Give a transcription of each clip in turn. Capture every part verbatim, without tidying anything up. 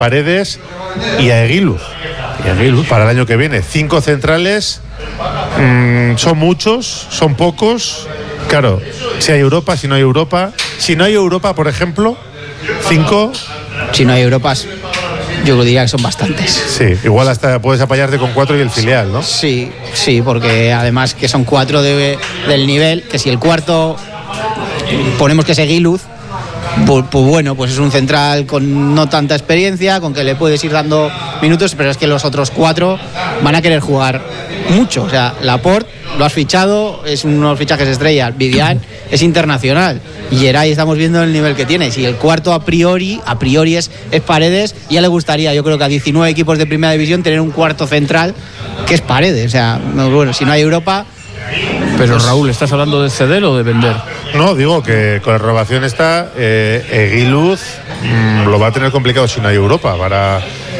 Paredes y a Eguiluz. Y a Eguiluz. Para el año que viene. Cinco centrales, mmm, son muchos, son pocos. Claro, si hay Europa, si no hay Europa. Si no hay Europa, por ejemplo, cinco. Si no hay Europas, yo diría que son bastantes. Sí, igual hasta puedes apañarte con cuatro y el filial, ¿no? Sí, sí, porque además que son cuatro de, del nivel, que si el cuarto ponemos que es Eguiluz, pues, pues bueno, pues es un central con no tanta experiencia, con que le puedes ir dando minutos, pero es que los otros cuatro van a querer jugar mucho. O sea, Laporte lo has fichado, es unos fichajes estrella. Vivian es internacional. Y Geray estamos viendo el nivel que tiene. Si el cuarto a priori, a priori es, es Paredes, ya le gustaría, yo creo que a diecinueve equipos de primera división tener un cuarto central que es Paredes. O sea, bueno, si no hay Europa. Pero Raúl, ¿estás hablando de ceder o de vender? No, digo que con la renovación está eh, Eguiluz, mmm, lo va a tener complicado si no hay Europa para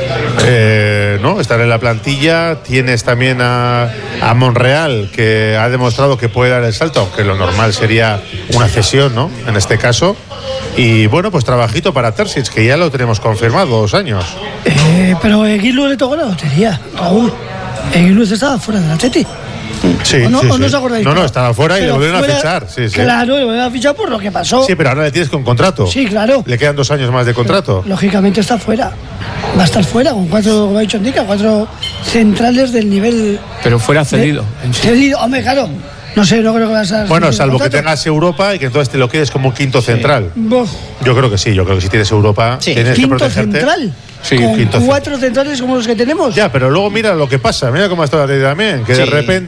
eh, ¿no? estar en la plantilla. Tienes también a, a Monreal, que ha demostrado que puede dar el salto, aunque lo normal sería una cesión, ¿no? En este caso. Y bueno, pues trabajito para Terzic, que ya lo tenemos confirmado, dos años. Eh, pero Eguiluz le tocó la lotería, Raúl. Eguiluz estaba fuera del Atleti. Sí, ¿O no, sí, o no sí. os acordáis? No, no, estaba fuera y Pero lo volvieron fuera, a fichar. Sí, sí. Claro, lo volvieron a fichar por lo que pasó. Sí, pero ahora le tienes con contrato. Sí, claro. Le quedan dos años más de contrato. Pero, lógicamente está fuera. Va a estar fuera con cuatro, como ha dicho Indica, cuatro centrales del nivel. Pero fuera cedido. De, cedido, hombre, claro. No sé, no creo que vas a. Bueno, salvo que tengas Europa y que entonces te lo quedes como un quinto central. Bof. Yo creo que sí, yo creo que si tienes Europa, sí. tienes ¿Quinto que protegerte. Central? Sí, con quinto cuatro centrales como los que tenemos. Ya, pero luego mira lo que pasa, mira cómo está la también, que sí. De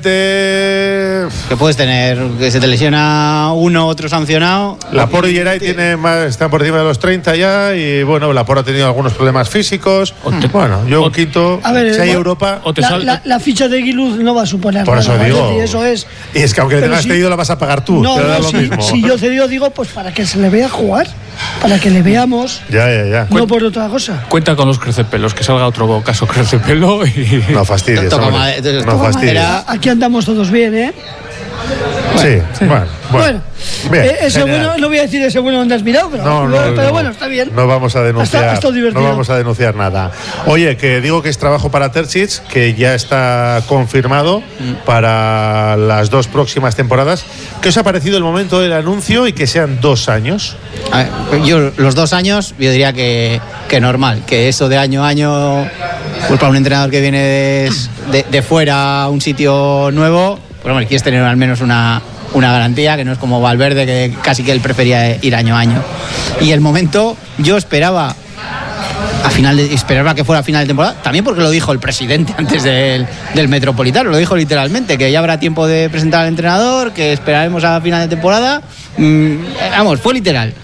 repente que puedes tener que se te lesiona uno, otro sancionado. Laporte y Geray tiene más, están por encima de los treinta ya y bueno, Laporte ha tenido algunos problemas físicos. Te, bueno, yo un quinto, a ver, si hay bueno, Europa, o te la, la, la ficha de Eguiluz no va a suponer por nada. Eso digo. Y eso es. Y es que aunque le tengas si, cedido la vas a pagar tú. No, te no, lo si, mismo. si yo cedido digo pues para que se le vea jugar, para que le veamos. Ya, ya, ya. No por otra cosa. Cuenta con los crecepelos, que salga otro caso crecepelo y. No fastidies, Toca hombre. madera, no fastidies. Aquí andamos todos bien, ¿eh? Sí, sí. bueno, bueno. bueno eh, ese bueno, no voy a decir ese bueno donde has mirado, pero, no, no, pero no, bueno, está bien. No vamos a denunciar. Está, está no vamos a denunciar nada. Oye, que digo que es trabajo para Terzic, que ya está confirmado mm. para las dos próximas temporadas. ¿Qué os ha parecido el momento del anuncio y que sean dos años? A ver, yo los dos años, yo diría que, que normal, que eso de año a año, pues para un entrenador que viene de, de, de fuera a un sitio nuevo, pues hombre, quieres tener al menos una, una garantía, que no es como Valverde, que casi que él prefería ir año a año. Y el momento, yo esperaba a final de, esperaba que fuera a final de temporada, también porque lo dijo el presidente antes del, del Metropolitano, lo dijo literalmente, que ya habrá tiempo de presentar al entrenador, que esperaremos a final de temporada. Mm, vamos, fue literal.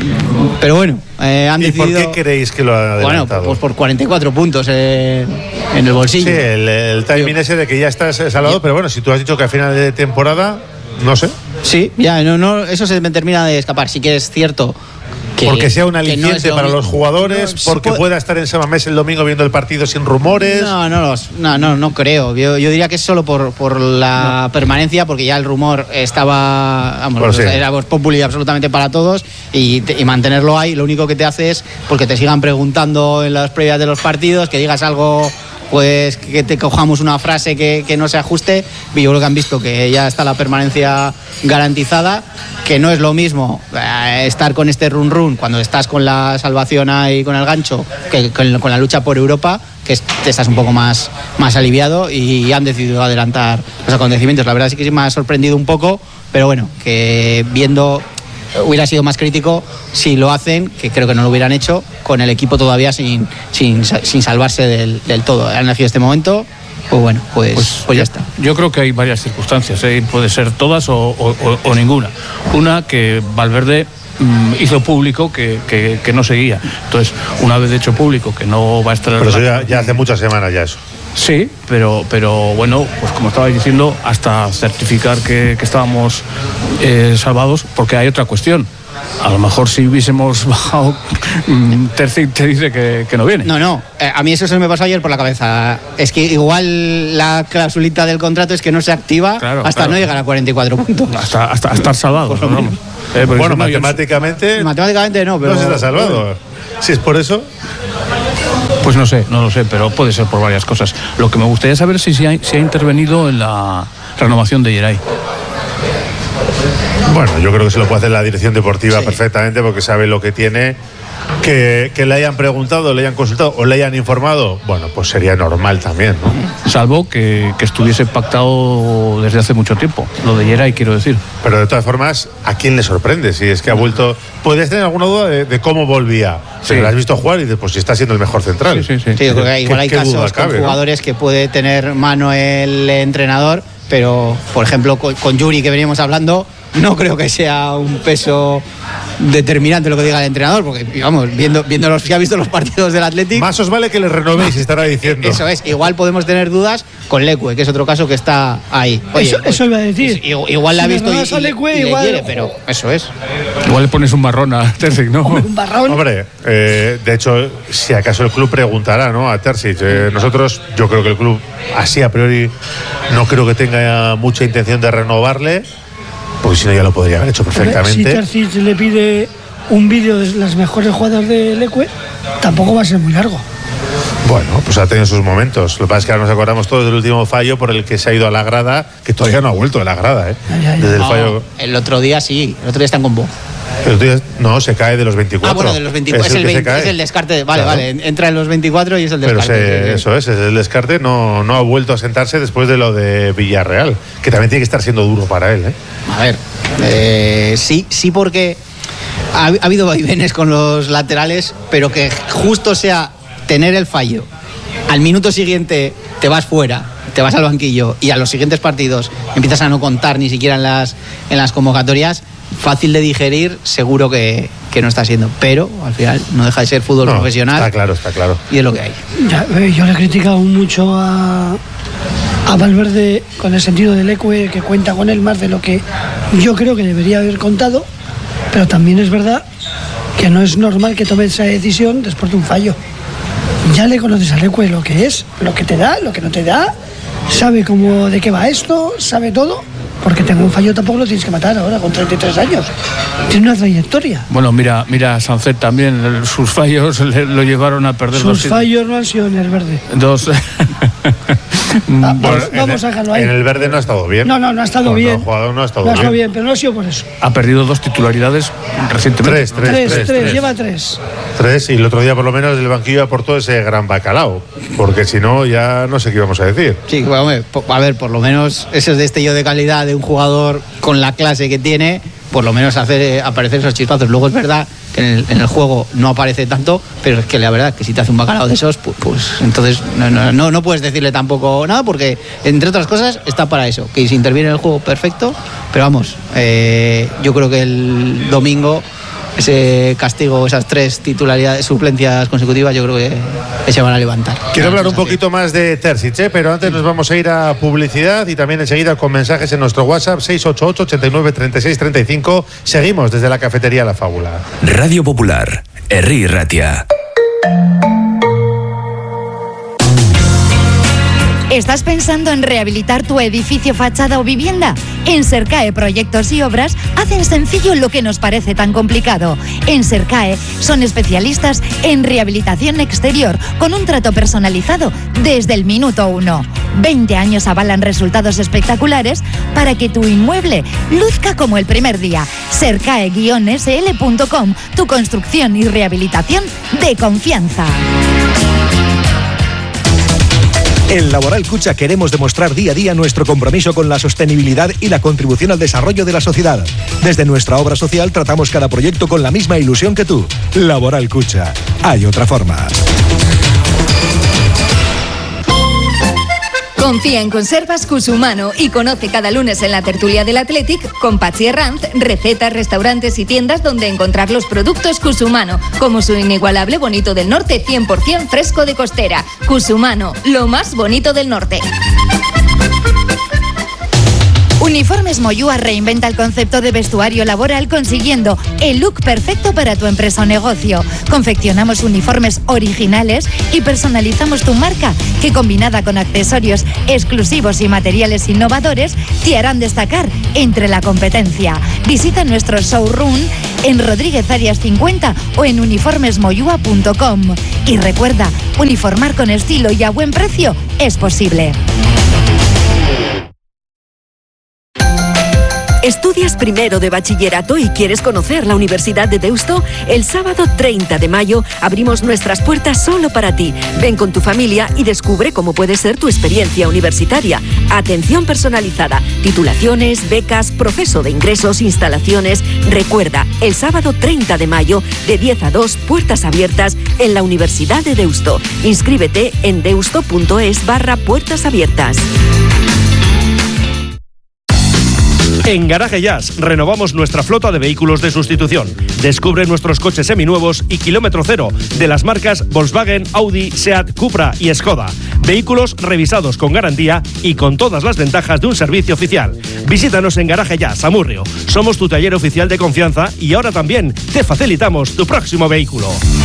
Pero bueno, eh, han ¿Y decidido. por qué creéis que lo han adelantado? Bueno, pues por cuarenta y cuatro puntos eh, en el bolsillo. Sí, el, el timing ese de que ya estás salvado, yo, pero bueno, si tú has dicho que a final de temporada, no sé. Sí, ya, no, no, eso se me termina de escapar. Sí que es cierto. Que, porque sea un aliciente no para los jugadores, no, porque puede... pueda estar en San Mamés el domingo viendo el partido sin rumores. No, no, los, no, no, no creo. Yo, yo diría que es solo por, por la no. permanencia, porque ya el rumor estaba, vamos, pues sí. era populi absolutamente para todos y, y mantenerlo ahí. Lo único que te hace es porque te sigan preguntando en las previas de los partidos, que digas algo. Pues que te cojamos una frase que, que no se ajuste. Yo creo que han visto que ya está la permanencia garantizada, que no es lo mismo eh, estar con este run run cuando estás con la salvación ahí con el gancho que con, con la lucha por Europa, que es, te estás un poco más, más aliviado y han decidido adelantar los acontecimientos. La verdad sí que sí me ha sorprendido un poco, pero bueno, que viendo... Hubiera sido más crítico si lo hacen, que creo que no lo hubieran hecho, con el equipo todavía sin, sin, sin salvarse del, del todo. Han nacido este momento, pues bueno, pues, pues, pues ya está. Yo creo que hay varias circunstancias, ¿eh? Puede ser todas o, o, o, o ninguna. Una, que Valverde mmm, hizo público que, que, que no seguía. Entonces, una vez hecho público que no va a estar... Pero eso ya, ya hace muchas semanas ya eso. Sí, pero, pero bueno, pues como estabais diciendo, hasta certificar que, que estábamos eh, salvados, porque hay otra cuestión. A lo mejor si hubiésemos bajado, Terzic te dice que, que no viene. No, no, eh, a mí eso se me pasó ayer por la cabeza. Es que igual la clausulita del contrato es que no se activa claro, hasta claro. no llegar a cuarenta y cuatro puntos. Hasta, hasta, hasta estar salvados. Pues ¿no? eh, bueno, matemáticamente... Matemáticamente no, pero... No se está salvado. Bueno. Si es por eso... Pues no sé, no lo sé, pero puede ser por varias cosas. Lo que me gustaría saber es si se ha, si ha intervenido en la renovación de Geray. Bueno, yo creo que se lo puede hacer la dirección deportiva sí. perfectamente, porque sabe lo que tiene. Que, que le hayan preguntado, le hayan consultado o le hayan informado, bueno, pues sería normal también, ¿no? Salvo que, que estuviese pactado desde hace mucho tiempo, lo de Geray, quiero decir. Pero de todas formas, ¿a quién le sorprende? Si es que ha vuelto... ¿Podrías tener alguna duda de, de cómo volvía? Si sí. lo has visto jugar y dices, pues si está siendo el mejor central. Sí, sí, sí. sí yo creo que igual hay casos cabe, con jugadores ¿no? que puede tener mano el entrenador, pero, por ejemplo, con, con Yuri, que veníamos hablando, no creo que sea un peso determinante lo que diga el entrenador, porque vamos, viendo, viendo los que ha visto los partidos del Athletic, más os vale que le renovéis, estará diciendo. Eso es, igual podemos tener dudas con Leque, que es otro caso que está ahí. Oye, eso, pues, eso iba a decir. Pues, igual la ha visto y, y, Leque, y igual, le quiere, pero eso es. Igual le pones un marrón a Terzic, ¿no? Hombre, un barrón. Hombre, eh, de hecho, si acaso el club preguntará, ¿no? A Terzic. Eh, nosotros, yo creo que el club, así a priori, no creo que tenga mucha intención de renovarle. Porque si no ya lo podría haber hecho perfectamente. Si Terzic le pide un vídeo de las mejores jugadas de Leque, tampoco va a ser muy largo. Bueno, pues ha tenido sus momentos. Lo que pasa es que ahora nos acordamos todos del último fallo por el que se ha ido a la grada, que todavía no ha vuelto de la grada, ¿eh? Ya, ya, ya. Desde el no, fallo. El otro día sí, el otro día están con vos. El otro día, no, se cae de los veinticuatro. Ah, bueno, de los veinticuatro. Es, es, el, veinte, es el descarte. Vale, claro. vale. Entra en los veinticuatro y es el descarte. Pero se, eso es, es el descarte. No, no ha vuelto a sentarse después de lo de Villarreal, que también tiene que estar siendo duro para él, ¿eh? A ver, eh, sí, sí, porque ha, ha habido vaivenes con los laterales, pero que justo sea tener el fallo, al minuto siguiente te vas fuera, te vas al banquillo y a los siguientes partidos empiezas a no contar ni siquiera en las, en las convocatorias. Fácil de digerir, seguro que, que no está siendo, pero al final no deja de ser fútbol no, profesional. Está claro, está claro. Y es lo que hay. Ya, yo le he criticado mucho a, a Valverde con el sentido del Leque, que cuenta con él más de lo que yo creo que debería haber contado, pero también es verdad que no es normal que tome esa decisión después de un fallo. Ya le conoces a Leque lo que es, lo que te da, lo que no te da, sabe cómo de qué va esto, sabe todo. Porque tengo un fallo, tampoco lo tienes que matar ahora con treinta y tres años. Tiene una trayectoria. Bueno, mira, mira Sancet también, sus fallos le, lo llevaron a perder. Sus dos fallos no han sido en el Verde. Dos. Ah, vamos, vamos a dejarlo ahí. En el Verde no ha estado bien. No, no, no ha estado no, bien. No, jugador no ha estado no bien. ha estado bien, pero no ha sido por eso. Ha perdido dos titularidades recientemente. Tres, tres, tres, tres, tres, tres. lleva tres. Tres, y el otro día por lo menos el banquillo aportó ese gran bacalao, porque si no ya no sé qué íbamos a decir. Sí, bueno, a ver, por lo menos ese destello de calidad de un jugador con la clase que tiene, por lo menos hacer aparecer esos chispazos. Luego es verdad que en el, en el juego no aparece tanto, pero es que la verdad que si te hace un bacalao de esos, pues, pues entonces no, no, no puedes decirle tampoco nada, porque entre otras cosas está para eso, que si interviene en el juego, perfecto, pero vamos, eh, yo creo que el domingo ese castigo, esas tres titularidades, suplencias consecutivas, yo creo que, que se van a levantar. Quiero hablar un poquito más de Terzic, ¿eh? Pero antes nos vamos a ir a publicidad y también enseguida con mensajes en nuestro WhatsApp seis ocho ocho, ochenta y nueve, treinta y seis, treinta y cinco. Seguimos desde la cafetería La Fábula. Radio Popular, Herri Ratia. ¿Estás pensando en rehabilitar tu edificio, fachada o vivienda? En Sercae Proyectos y Obras hacen sencillo lo que nos parece tan complicado. En Sercae son especialistas en rehabilitación exterior con un trato personalizado desde el minuto uno. veinte años avalan resultados espectaculares para que tu inmueble luzca como el primer día. Sercae guion S L punto com, tu construcción y rehabilitación de confianza. En Laboral Cucha queremos demostrar día a día nuestro compromiso con la sostenibilidad y la contribución al desarrollo de la sociedad. Desde nuestra obra social tratamos cada proyecto con la misma ilusión que tú. Laboral Cucha. Hay otra forma. Confía en Conservas Cusumano y conoce cada lunes en la tertulia del Athletic con Patxi Herranz recetas, restaurantes y tiendas donde encontrar los productos Cusumano, como su inigualable bonito del norte cien por ciento fresco de costera. Cusumano, lo más bonito del norte. Uniformes Moyúa reinventa el concepto de vestuario laboral consiguiendo el look perfecto para tu empresa o negocio. Confeccionamos uniformes originales y personalizamos tu marca, que combinada con accesorios exclusivos y materiales innovadores te harán destacar entre la competencia. Visita nuestro showroom en Rodríguez Arias cincuenta o en uniformes moyúa punto com. Y recuerda, uniformar con estilo y a buen precio es posible. ¿Estudias primero de bachillerato y quieres conocer la Universidad de Deusto? El sábado treinta de mayo abrimos nuestras puertas solo para ti. Ven con tu familia y descubre cómo puede ser tu experiencia universitaria. Atención personalizada, titulaciones, becas, proceso de ingresos, instalaciones. Recuerda, el sábado treinta de mayo, de diez a dos, puertas abiertas en la Universidad de Deusto. Inscríbete en deusto.es barra puertas abiertas. En Garaje Jazz renovamos nuestra flota de vehículos de sustitución. Descubre nuestros coches seminuevos y kilómetro cero de las marcas Volkswagen, Audi, Seat, Cupra y Skoda. Vehículos revisados con garantía y con todas las ventajas de un servicio oficial. Visítanos en Garaje Jazz, Amurrio. Somos tu taller oficial de confianza y ahora también te facilitamos tu próximo vehículo.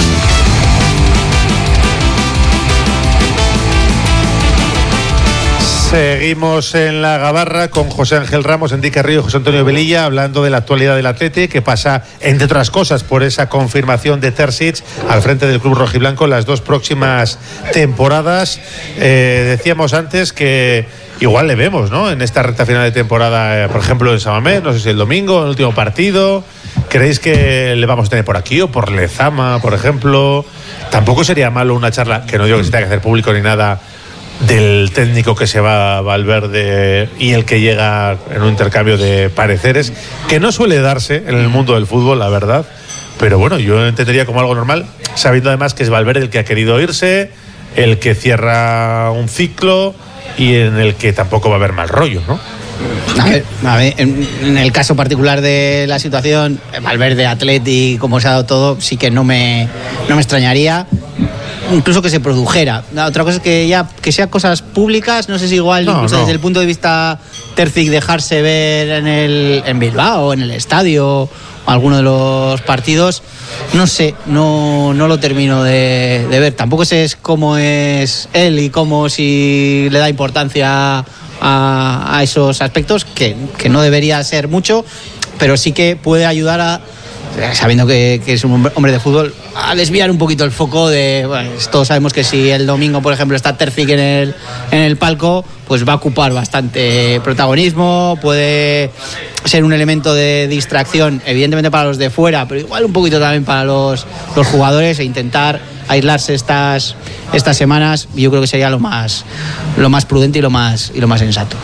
Seguimos en la Gabarra con José Ángel Ramos, Enrique Río y José Antonio Velilla, hablando de la actualidad del Atleti, que pasa, entre otras cosas, por esa confirmación de Terzic al frente del club rojiblanco las dos próximas temporadas. Eh, decíamos antes que igual le vemos, ¿no?, en esta recta final de temporada, eh, por ejemplo, en San Mamés, no sé si el domingo, en el último partido. ¿Creéis que le vamos a tener por aquí o por Lezama, por ejemplo? Tampoco sería malo una charla, que no digo que se tenga que hacer público ni nada, del técnico que se va a Valverde y el que llega en un intercambio de pareceres, que no suele darse en el mundo del fútbol, la verdad, pero bueno, yo entendería como algo normal, sabiendo además que es Valverde el que ha querido irse, el que cierra un ciclo y en el que tampoco va a haber mal rollo, ¿no? A ver, a ver en, en el caso particular de la situación, Valverde, Atleti, como se ha dado todo, sí que no me, no me extrañaría incluso que se produjera. Otra cosa es que ya que sean cosas públicas, no sé si igual, no, incluso no. Desde el punto de vista Terzic, dejarse ver en el en Bilbao, en el estadio o alguno de los partidos, no sé, no, no lo termino de, de ver. Tampoco sé cómo es él y cómo si le da importancia a, a esos aspectos, que, que no debería ser mucho, pero sí que puede ayudar a, sabiendo que, que es un hombre de fútbol, a desviar un poquito el foco de, bueno, todos sabemos que si el domingo, por ejemplo, está Terzic en el, en el palco, pues va a ocupar bastante protagonismo, puede ser un elemento de distracción, evidentemente para los de fuera, pero igual un poquito también para los, los jugadores, e intentar aislarse estas, estas semanas, yo creo que sería lo más, lo más prudente y lo más, y lo más sensato.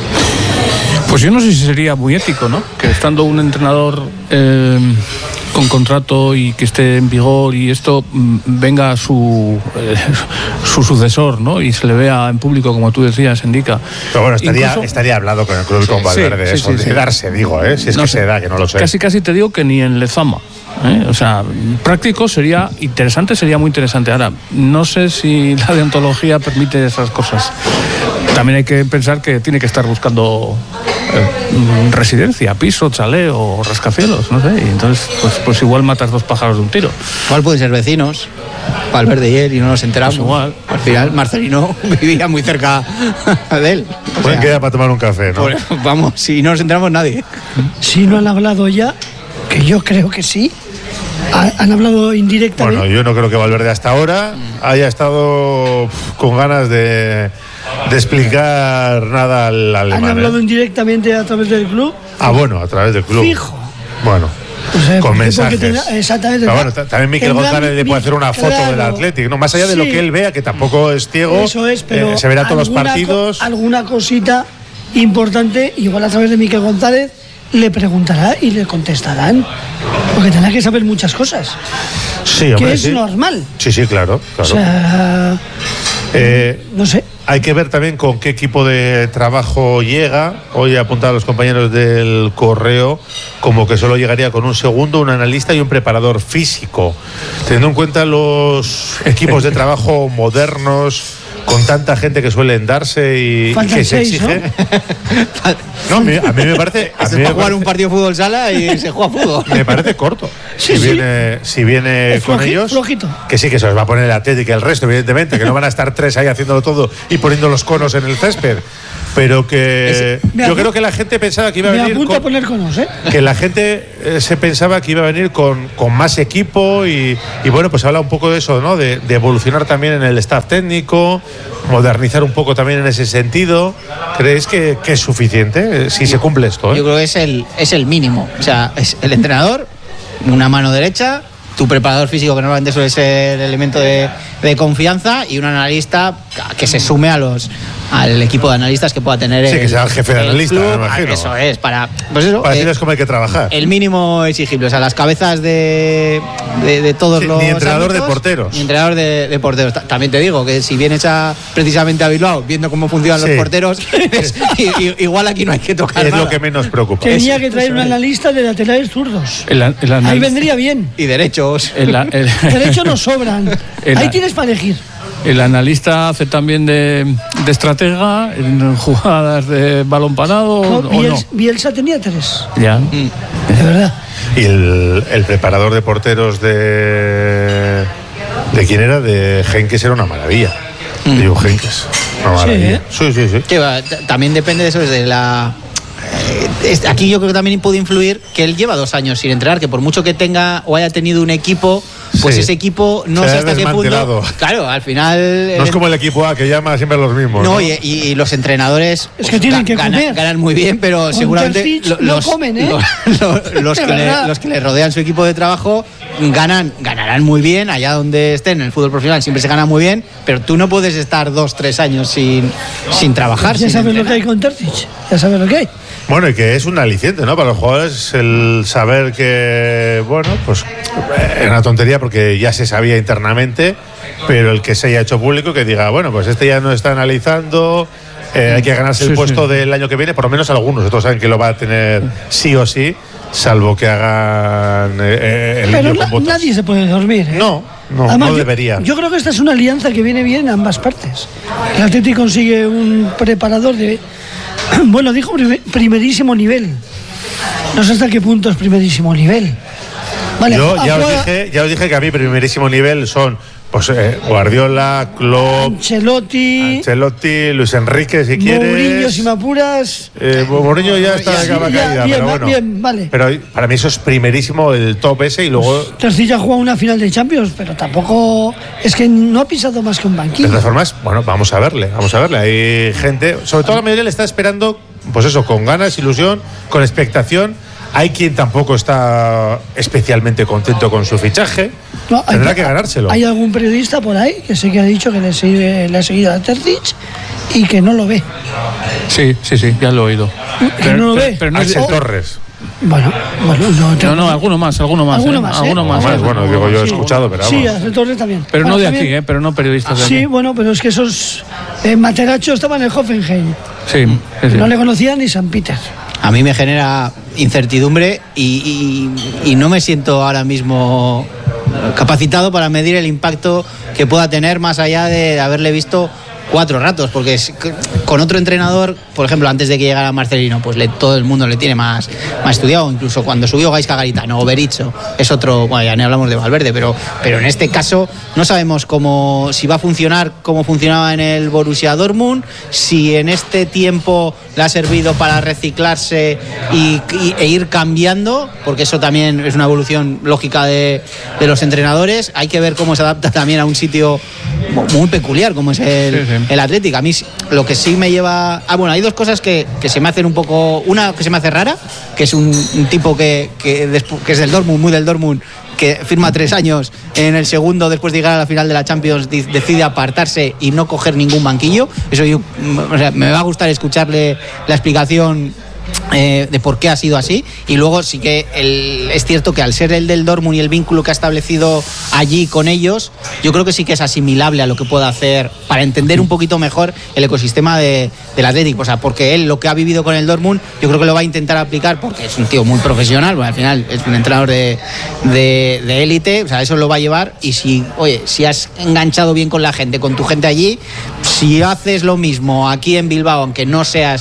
Pues yo no sé si sería muy ético, ¿no?, que estando un entrenador eh, con contrato y que esté en vigor y esto, venga su eh, su sucesor, ¿no?, y se le vea en público, como tú decías, indica. Pero bueno, estaría, Incluso, estaría hablado con el club, sí, con Valverde, sí, eso, sí, sí, de darse, digo, ¿eh? Si es no que sé, se da, que no lo sé. Casi casi te digo que ni en Lezama. ¿Eh? O sea, práctico sería interesante, sería muy interesante. Ahora, no sé si la deontología permite esas cosas. También hay que pensar que tiene que estar buscando eh, residencia, piso, chalet o rascacielos, no sé. Y entonces, pues, pues igual matas dos pájaros de un tiro. Igual pueden ser vecinos, Valverde y él, y no nos enteramos. Pues igual. Al final, Marcelino vivía muy cerca de él. O Pueden sea, quedar para tomar un café, ¿no? Pues, vamos, si no nos enteramos nadie. Si no han hablado ya, que yo creo que sí. ¿Han hablado indirectamente? Bueno, yo no creo que Valverde hasta ahora haya estado con ganas de, de explicar nada al alemán. ¿Han hablado ¿eh? indirectamente a través del club? Ah, bueno, a través del club. Fijo. Bueno, o sea, con porque, mensajes. Porque tendrá, exactamente. Pero bueno, también Miquel González le puede hacer una foto claro, del Athletic, ¿no? Más allá de sí, lo que él vea, que tampoco es ciego. Eso es, pero eh, se verá todos los partidos. Co- alguna cosita importante, igual a través de Miquel González, le preguntará y le contestarán, porque tendrá que saber muchas cosas. Sí, hombre, que es sí. normal. Sí, sí, claro, claro. O sea, eh, no sé. Hay que ver también con qué equipo de trabajo llega. Hoy apuntaban los compañeros del Correo como que solo llegaría con un segundo, un analista y un preparador físico. Teniendo en cuenta los equipos de trabajo modernos, con tanta gente que suelen darse y, y que se seis, exige. ¿no? No, a mí, a mí me parece. A se mí va me a jugar parece, un partido de fútbol sala y se juega fútbol. me parece corto. Sí, si, sí. Viene, si viene Es con floji- ellos. flojito. Que sí, que se os va a poner el Atlético y el resto, evidentemente, que no van a estar tres ahí haciéndolo todo y poniendo los conos en el césped. Pero que. Me yo apu- creo que la gente pensaba que iba a Me venir. apunto con- a poner conos, ¿eh? que la gente eh, se pensaba que iba a venir con, con más equipo y, y bueno, pues habla un poco de eso, ¿no? De, de evolucionar también en el staff técnico, modernizar un poco también en ese sentido. ¿Creéis que, que es suficiente eh, si se cumple esto? ¿eh? Yo creo que es el, es el mínimo. O sea, es el entrenador, una mano derecha, tu preparador físico, que normalmente suele ser el elemento de, de confianza, y un analista que se sume a los al equipo de analistas que pueda tener. Sí, el, que sea el jefe de el analista, club. me imagino. Eso es, para. Pues eso, Para eh, decirles cómo hay que trabajar. el mínimo exigible, o sea, las cabezas de, de, de todos Sí, los. ni entrenador de ámbitos, porteros. Ni entrenador de, de porteros. Ta- También te digo que si vienes a, precisamente a Bilbao viendo cómo funcionan Sí. los porteros, es- i- i- igual aquí no hay que tocar Es nada. lo que menos preocupa. Tenía que traer un analista de laterales zurdos. El, el Ahí anal- vendría bien. Y derechos. el- el- Derechos nos sobran. El- Ahí tienes para elegir. el analista hace también de, de estratega en jugadas de balón parado No, o no. Biels- Bielsa tenía tres. Ya. De verdad. Y el, el preparador de porteros de. ¿De quién era? De Henkes era una maravilla. Mm. De Jupp Heynckes. Una maravilla. Sí, sí, sí. Que va, t- también depende de eso, desde la. eh, es- Aquí yo creo que también puede influir que él lleva dos años sin entrenar, que por mucho que tenga o haya tenido un equipo, pues Sí. ese equipo no Se sé ha hasta qué punto. desmantelado. Claro, al final. No es el- como el equipo A que llama siempre a los mismos. No, ¿no? y, y- y los entrenadores Es que tienen ga- que ganan, comer. ganan muy bien, pero Con seguramente Terzic lo- no los, comen, ¿eh? los, los- los De que le, verdad. los que le rodean su equipo de trabajo ganan ganarán muy bien allá donde estén. En el fútbol profesional siempre se gana muy bien, pero tú no puedes estar dos, tres años sin, sin trabajar. Ya sin sabes lo que entrenar. hay con Terzic. Ya sabes lo que hay. Bueno, y que es un aliciente, ¿no? Para los jugadores el saber que, bueno, pues eh, es una tontería porque ya se sabía internamente, pero el que se haya hecho público que diga, bueno, pues este ya no está analizando, eh, hay que ganarse el Sí, puesto sí. del año que viene, por lo menos algunos, otros saben que lo va a tener sí o sí, salvo que hagan eh, eh, el Pero niño na- con botas. nadie se puede dormir. ¿eh? No, no, Además, no yo- debería. Yo creo que esta es una alianza que viene bien en ambas partes. El Atlético consigue un preparador de, bueno, dijo primer- primerísimo nivel. No sé hasta qué punto es primerísimo nivel. Vale, Yo a- ya os, juega dije, ya os dije que a mí primerísimo nivel son pues eh, Guardiola, Klopp, Ancelotti, Ancelotti, Luis Enrique, si quieres. Mourinho, si me apuras. Eh, Mourinho ya está de capa Ya, caída, bien, pero va- bueno. bien, vale. Pero para mí eso es primerísimo el top ese y luego, Terzic ya ha jugado una final de Champions, pero tampoco es que no ha pisado más que un de banquillo. todas formas, bueno, vamos a verle, vamos a verle. Hay gente, sobre todo la mayoría le está esperando, pues eso, con ganas, ilusión, con expectación. Hay quien tampoco está especialmente contento con su fichaje. No, hay- Tendrá que ganárselo. Hay algún periodista por ahí que sé que ha dicho que le, sigue, le ha seguido a Terzic y que no lo ve. Sí, sí, sí, ya lo he oído. Que no lo pero- ve. pero no es- Axel Oh. Torres. Bueno, bueno, no, te- No, no, alguno más, alguno más. Alguno ¿eh? más, ¿eh? Alguno más, Más, ¿eh? bueno, digo yo he escuchado, pero Sí, vamos. a Torres también. Pero no Bueno, de aquí, también- ¿eh? Pero no periodistas de aquí. Sí, bueno, pero es que esos eh, Materacho estaban en el Hoffenheim. Sí, sí, sí. No le conocían ni San Peter. A mí me genera incertidumbre y, y- y no me siento ahora mismo capacitado para medir el impacto que pueda tener más allá de haberle visto cuatro ratos, porque es- con otro entrenador, por ejemplo, antes de que llegara Marcelino, pues le- todo el mundo le tiene más, más estudiado, incluso cuando subió Gaisca Garitano o Berizzo, es otro, bueno, ya ni hablamos de Valverde, pero, pero en este caso no sabemos cómo, si va a funcionar como funcionaba en el Borussia Dortmund, si en este tiempo le ha servido para reciclarse y, y- e ir cambiando, porque eso también es una evolución lógica de, de los entrenadores. Hay que ver cómo se adapta también a un sitio muy peculiar como es el, Sí, sí. el Atlético. A mí lo que sí me lleva... Ah, bueno, hay dos cosas que, que se me hacen un poco... Una que se me hace rara, que es un, un tipo que, que, despu- que es del Dortmund, muy del Dortmund, que firma tres años, en el segundo, después de llegar a la final de la Champions, di- decide apartarse y no coger ningún banquillo. Eso yo, mm, o sea, me va a gustar escucharle la explicación eh, de por qué ha sido así. Y luego sí que el- es cierto que al ser el del Dortmund y el vínculo que ha establecido allí con ellos, yo creo que sí que es asimilable a lo que pueda hacer para entender un poquito mejor el ecosistema de, del Atlético. O sea, porque él lo que ha vivido con el Dortmund, yo creo que lo va a intentar aplicar porque es un tío muy profesional, bueno, al final es un entrenador de de- de élite, o sea, eso lo va a llevar. Y si, oye, si has enganchado bien con la gente, con tu gente allí, si haces lo mismo aquí en Bilbao, aunque no seas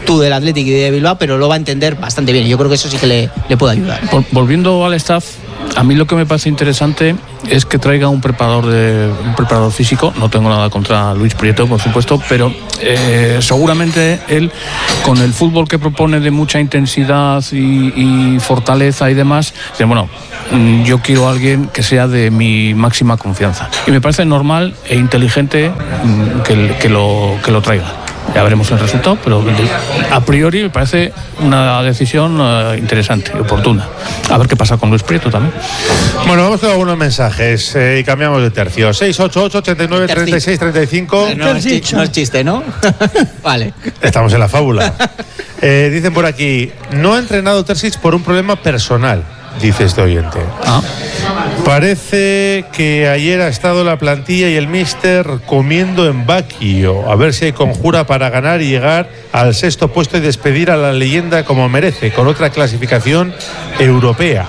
tú del Athletic y de Bilbao, pero lo va a entender bastante bien. Yo creo que eso sí que le, le puede ayudar. Volviendo al staff, a mí lo que me parece interesante es que traiga un preparador de un preparador físico. No tengo nada contra Luis Prieto, por supuesto, pero eh, seguramente él, con el fútbol que propone de mucha intensidad y, y fortaleza y demás, dice, bueno, yo quiero a alguien que sea de mi máxima confianza. Y me parece normal e inteligente que, que, lo, que lo traiga. Ya veremos el resultado, pero a priori me parece una decisión uh, interesante y oportuna. A ver qué pasa con Luis Prieto también. Bueno, vamos con algunos mensajes eh, y cambiamos de tercio. seis ocho ocho, ochenta y nueve, treinta y seis, treinta y cinco. No, no, es, chiste, no es chiste, ¿no? Vale. Estamos en la fábula. Eh, dicen por aquí, no ha entrenado Terzic por un problema personal, dice este oyente. Ah. Parece que ayer ha estado la plantilla y el míster comiendo en Baquio. A ver si hay conjura para ganar y llegar al sexto puesto y despedir a la leyenda como merece, con otra clasificación europea.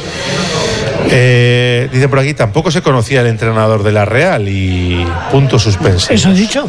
Eh, dicen por aquí, tampoco se conocía el entrenador de la Real y punto suspensivo. Eso he dicho.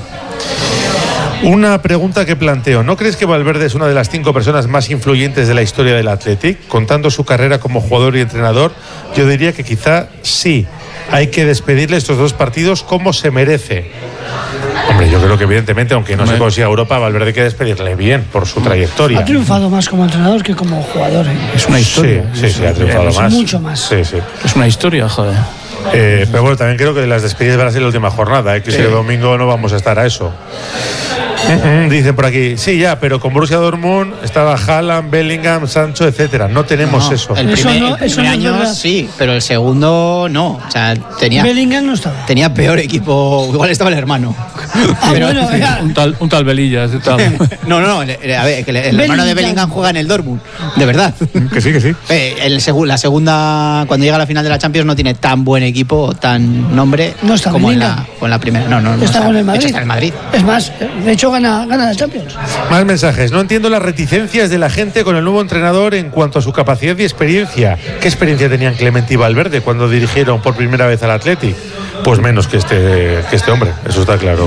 Una pregunta que planteo, ¿no crees que Valverde es una de las cinco personas más influyentes de la historia del Athletic? Contando su carrera como jugador y entrenador, yo diría que quizá sí. Hay que despedirle estos dos partidos como se merece. Hombre, yo creo que evidentemente, aunque no se consiga Europa, Valverde hay que despedirle bien por su trayectoria. Ha triunfado más como entrenador que como jugador, ¿eh? Es una historia. Sí, sí, sí, ha triunfado es más. Mucho más. Sí, sí. Es una historia, joder. Eh, pero bueno, también creo que las despedidas van a ser la última jornada, ¿eh? Que sí. Ese domingo no vamos a estar a eso. Uh-huh. Dicen por aquí, sí, ya, pero con Borussia Dortmund estaba Haaland, Bellingham, Sancho, etcétera. No tenemos no, eso. El primer, eso no, el primer eso no año es sí, pero el segundo no. O sea, tenía. Bellingham no estaba. Tenía peor equipo. Igual estaba el hermano. Ah, pero, bueno, un tal, un tal Velillas. Tal. no, no, no. El, a ver, que el, el hermano de Bellingham juega en el Dortmund. De verdad. Que sí, que sí. Eh, el segu, la segunda, cuando llega a la final de la Champions, no tiene tan buen equipo, tan nombre no está como en la, con la primera. No, no, no. Está, está con el Madrid. Está en el Madrid. Es más, de hecho, gana, gana la Champions. Más mensajes. No entiendo las reticencias de la gente con el nuevo entrenador en cuanto a su capacidad y experiencia. ¿Qué experiencia tenían Clemente y Valverde cuando dirigieron por primera vez al Athletic? Pues menos que este, que este hombre, eso está claro.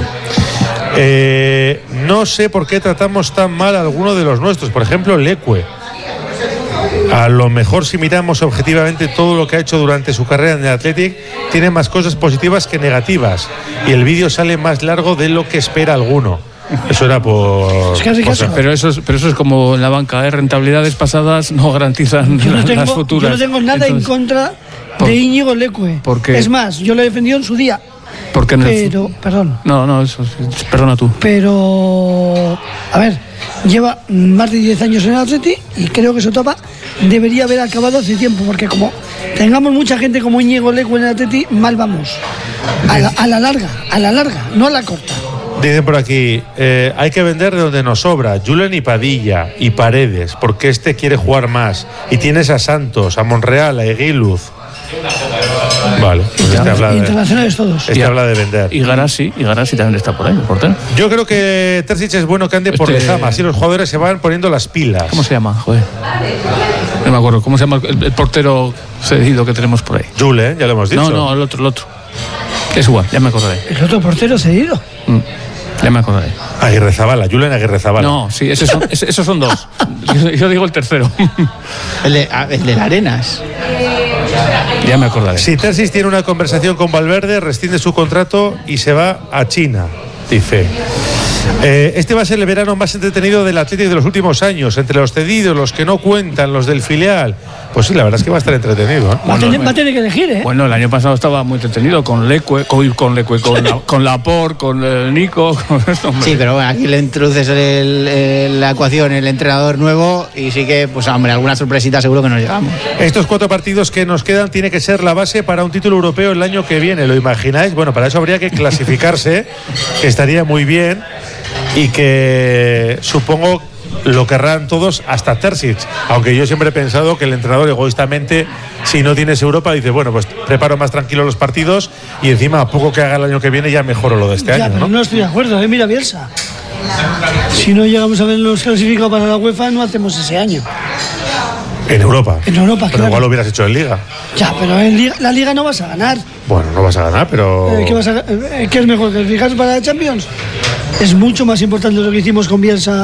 Eh, no sé por qué tratamos tan mal a alguno de los nuestros. Por ejemplo, Leque. A lo mejor, si miramos objetivamente todo lo que ha hecho durante su carrera en el Athletic, tiene más cosas positivas que negativas. Y el vídeo sale más largo de lo que espera alguno. Eso era por... Es casi caso. Pero eso es, pero eso es como en la banca, ¿eh? Rentabilidades pasadas no garantizan yo no tengo, las futuras. Yo no tengo nada Entonces, en contra por, de Íñigo Leque. Es más, yo lo he defendido en su día. Porque pero, perdón. No, no, eso, perdona tú. Pero, a ver, lleva más de diez años en el Athletic y creo que su etapa debería haber acabado hace tiempo, porque como tengamos mucha gente como Íñigo Leque en el Athletic, mal vamos. A la, a la larga, a la larga, no a la corta. Dicen por aquí, eh, hay que vender de donde nos sobra, Julen y Padilla y Paredes, porque este quiere jugar más. Y tienes a Santos, a Monreal, a Eguiluz. Vale, pues este habla de, internacionales todos. Este habla de vender. Y Garasi, y Garasi también está por ahí, el portero. Yo creo que Terzic es bueno que ande este... por Lezama, así los jugadores se van poniendo las pilas. ¿Cómo se llama? Joder. No me acuerdo, ¿cómo se llama el, el portero cedido que tenemos por ahí? Julen, ya lo hemos dicho. No, no, el otro, el otro. Es igual, ya me acordaré. ¿El otro portero cedido? Mm. Ya me acordaré. Aguirre Zabala, Julen Aguirre Zabala. No, sí, esos son, esos son dos. Yo, yo digo el tercero. El de, el de Arenas. Ya me acordaré. Si Terzic tiene una conversación con Valverde, rescinde su contrato y se va a China, dice. Eh, este va a ser el verano más entretenido del Athletic de los últimos años. Entre los cedidos, los que no cuentan, los del filial. Pues sí, la verdad es que va a estar entretenido, ¿eh? Va, a tener, va a tener que elegir, ¿eh? Bueno, el año pasado estaba muy entretenido con Leque, con, con Leque, con, la, con Laporte, con el Nico. Con esto, sí, pero bueno, aquí le introduces el, el, la ecuación, el entrenador nuevo, y sí que, pues hombre, alguna sorpresita seguro que nos llevamos. Estos cuatro partidos que nos quedan tiene que ser la base para un título europeo el año que viene. ¿Lo imagináis? Bueno, para eso habría que clasificarse, que estaría muy bien. Y que supongo lo querrán todos, hasta Terzic, aunque yo siempre he pensado que el entrenador egoístamente, si no tienes Europa, dice, bueno, pues preparo más tranquilo los partidos y encima a poco que haga el año que viene ya mejoro lo de este ya, año, pero ¿no? No estoy de acuerdo, ¿eh? Mira Bielsa, si no llegamos a ver los clasificados para la UEFA, no hacemos ese año en Europa. En Europa, pero claro. Igual lo hubieras hecho en Liga. Ya, pero en Liga, la Liga no vas a ganar. Bueno, no vas a ganar, pero... Eh, ¿qué, vas a, eh, ¿Qué es mejor? ¿Que fijarse para la Champions? Es mucho más importante lo que hicimos con Bielsa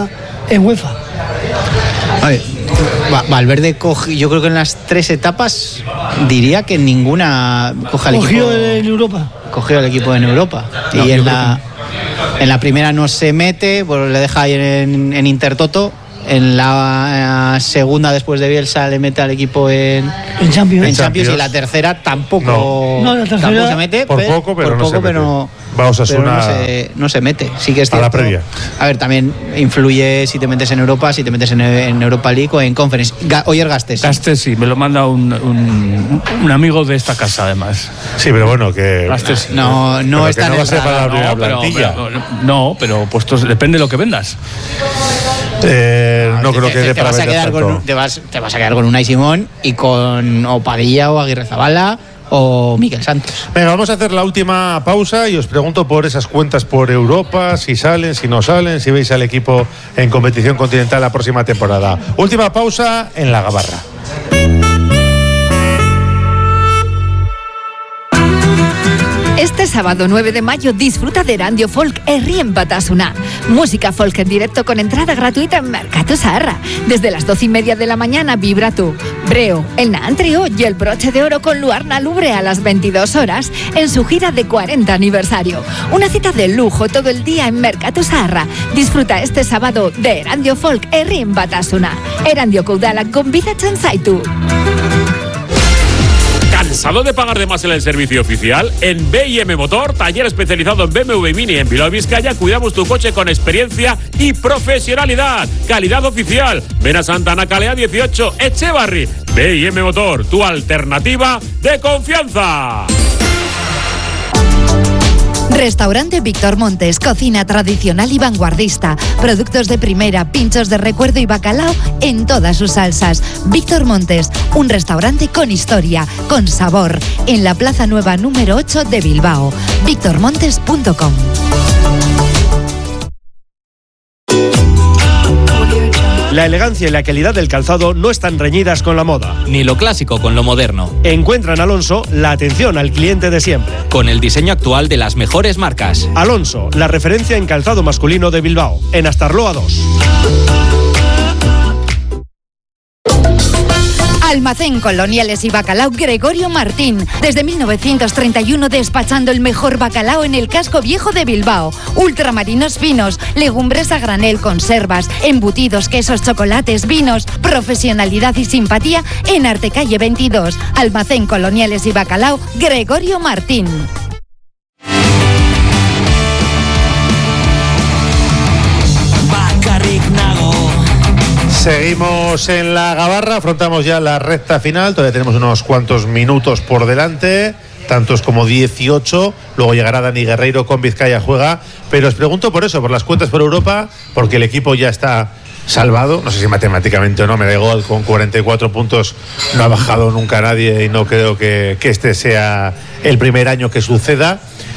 en UEFA. A ver, Valverde coge, yo creo que en las tres etapas diría que ninguna coge al Cogió equipo. en Europa. Cogió al equipo en Europa. No, y en la, en la primera no se mete, pues le deja ahí en, en Intertoto. En la segunda, después de Bielsa, le mete al equipo en, en Champions. En Champions. Y la tercera tampoco, no. No, la tercera, tampoco se mete. Por pero, poco, pero por no poco, se mete. Pero, Vamos a pero no, una... se, no se mete. Sí que es a cierto. la previa. A ver, también influye si te metes en Europa, si te metes en, en Europa League o en Conference. Ga, Oyer Gastes. Gastes sí, me lo manda un, un, un amigo de esta casa, además. Sí, pero bueno, que... Gastes sí. No, no pero está que no en va el a ser para la radar. primera No, pero, plantilla. pero- no, pero puestos, depende de lo que vendas. Eh, no te, creo que te, dé te para vas a vender quedar tanto. con, te, vas, te vas a quedar con Unai Simón y con o Padilla o Aguirre Zabala o Miquel Santos. Venga, vamos a hacer la última pausa y os pregunto por esas cuentas por Europa, si salen, si no salen, si veis al equipo en competición continental la próxima temporada. Última pausa en la Gabarra. Este sábado nueve de mayo disfruta de Erandio Folk Herri en Batasuna. Música folk en directo con entrada gratuita en Mercatu Saharra. Desde las doce y media de la mañana vibra tú, Breo, el Naan Trio y el Broche de Oro con Luarna Lubre a las veintidós horas en su gira de cuarenta aniversario. Una cita de lujo todo el día en Mercatu Saharra. Disfruta este sábado de Erandio Folk Herri en Batasuna. Erandio Koudala con Vida Chanzaitu. ¿Cansado de pagar de más en el servicio oficial? En B I M Motor, taller especializado en B M W Mini en Bilbao, Vizcaya, cuidamos tu coche con experiencia y profesionalidad. Calidad oficial. Ven a Santana Calea dieciocho, Echevarri. B I M Motor, tu alternativa de confianza. Restaurante Víctor Montes, cocina tradicional y vanguardista, productos de primera, pinchos de recuerdo y bacalao en todas sus salsas. Víctor Montes, un restaurante con historia, con sabor, en la Plaza Nueva número ocho de Bilbao. víctor montes punto com. La elegancia y la calidad del calzado no están reñidas con la moda. Ni lo clásico con lo moderno. Encuentra en Alonso la atención al cliente de siempre. Con el diseño actual de las mejores marcas. Alonso, la referencia en calzado masculino de Bilbao. En Astarloa dos. Almacén Coloniales y Bacalao Gregorio Martín. Desde mil novecientos treinta y uno despachando el mejor bacalao en el casco viejo de Bilbao. Ultramarinos finos, legumbres a granel, conservas, embutidos, quesos, chocolates, vinos. Profesionalidad y simpatía en Artecalle veintidós. Almacén Coloniales y Bacalao Gregorio Martín. Seguimos en la Gabarra, afrontamos ya la recta final, todavía tenemos unos cuantos minutos por delante, tantos como dieciocho, luego llegará Dani Guerreiro con Vizcaya Juega, pero os pregunto por eso, por las cuentas por Europa, porque el equipo ya está salvado, no sé si matemáticamente o no, me da igual, con cuarenta y cuatro puntos no ha bajado nunca nadie y no creo que, que este sea el primer año que suceda.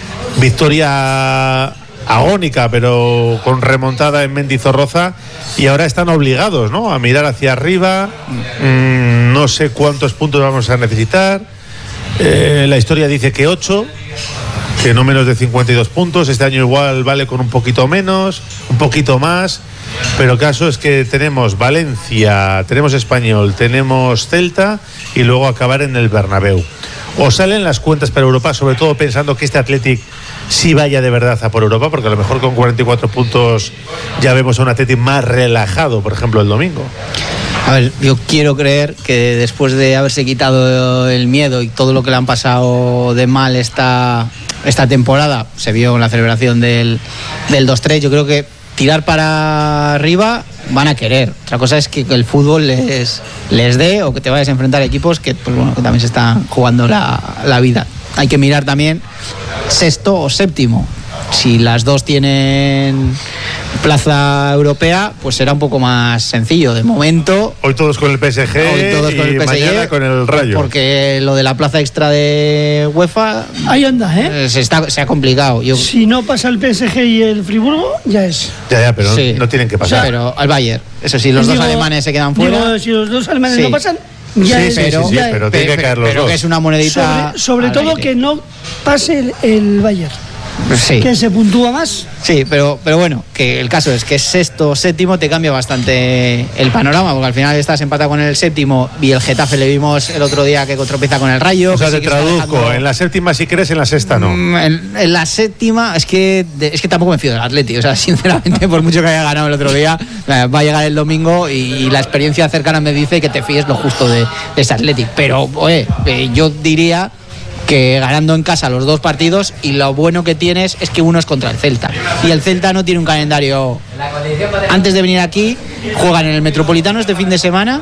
Victoria agónica, pero con remontada en Mendizorroza, y ahora están obligados, ¿no?, a mirar hacia arriba. Mm, no sé cuántos puntos vamos a necesitar. Eh, la historia dice que ocho, que no menos de cincuenta y dos puntos. Este año igual vale con un poquito menos, un poquito más, pero el caso es que tenemos Valencia, tenemos Español, tenemos Celta y luego acabar en el Bernabéu. O salen las cuentas para Europa, sobre todo pensando que este Athletic sí vaya de verdad a por Europa, porque a lo mejor con cuarenta y cuatro puntos ya vemos a un Athletic más relajado, por ejemplo, el domingo. A ver, yo quiero creer que después de haberse quitado el miedo y todo lo que le han pasado de mal esta, esta temporada, se vio en la celebración del, del dos tres, yo creo que tirar para arriba van a querer. Otra cosa es que el fútbol les, les dé, o que te vayas a enfrentar a equipos que, pues bueno, que también se están jugando la, la vida. Hay que mirar también sexto o séptimo. Si las dos tienen plaza europea, pues será un poco más sencillo. De momento, hoy todos con el P S G, hoy todos con y el P S G, mañana con el Rayo. Porque lo de la plaza extra de UEFA, ahí anda, ¿eh? Se, está, se ha complicado. Yo... Si no pasa el P S G y el Friburgo, ya es. Ya, ya, pero sí. no, no tienen que pasar. O sea, pero al Bayern. Eso sí, los digo, dos alemanes se quedan fuera. Digo, si los dos alemanes sí. no pasan, ya sí, es. sí, Pero, sí, sí, ya pero es. tiene que caer los pero dos. Que es una monedita. Sobre, sobre todo aire. que no pase el, el Bayern. sí. que se puntúa más. Sí, pero, pero bueno, que el caso es que sexto, séptimo te cambia bastante el panorama, porque al final estás empatado con el séptimo y el Getafe le vimos el otro día que tropieza con el Rayo. O sea, te sí traduzco, dejando... en la séptima si crees, en la sexta no. En, en la séptima es que es que tampoco me fío del Atleti, o sea, sinceramente, por mucho que haya ganado el otro día, va a llegar el domingo y, y la experiencia cercana me dice que te fíes lo justo de, de ese Atleti. Pero, oye, eh, yo diría que ganando en casa los dos partidos, y lo bueno que tienes es que uno es contra el Celta, y el Celta no tiene un calendario. Antes de venir aquí juegan en el Metropolitano este fin de semana,